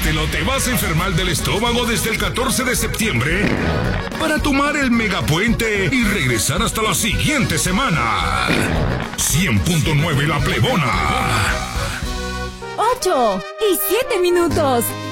Tómatelo, te vas a enfermar del estómago desde el 14 de septiembre para tomar el megapuente y regresar hasta la siguiente semana. 100.9 La Plebona. 8 y 7 minutos.